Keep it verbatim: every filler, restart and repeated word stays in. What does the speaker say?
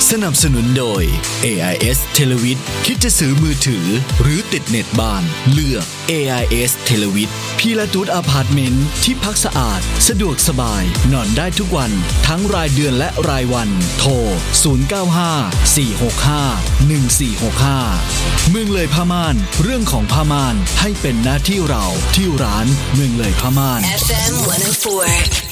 สนับสนุนโดย เอ ไอ เอส Televid คิดจะซื้อมือถือหรือติดเน็ตบ้านเลือก เอ ไอ เอส Televid พีละตูดอพาร์ตเมนต์ที่พักสะอาดสะดวกสบายนอนได้ทุกวันทั้งรายเดือนและรายวันโทรศูนย์ เก้า ห้า สี่ หก ห้า หนึ่ง สี่ หก ห้าเมืองเลยผ้าม่านเรื่องของผ้าม่านให้เป็นหน้าที่เราที่ร้านเมืองเลยผ้าม่านเอฟ เอ็ม หนึ่งศูนย์สี่